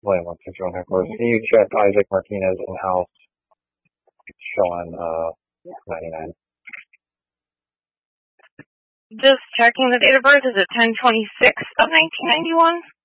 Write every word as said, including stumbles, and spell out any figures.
William one sixty-one headquarters. Can you check Isaac Martinez in-house showing uh ninety-nine? Just checking the date of birth. Is it ten twenty-six of nineteen ninety-one?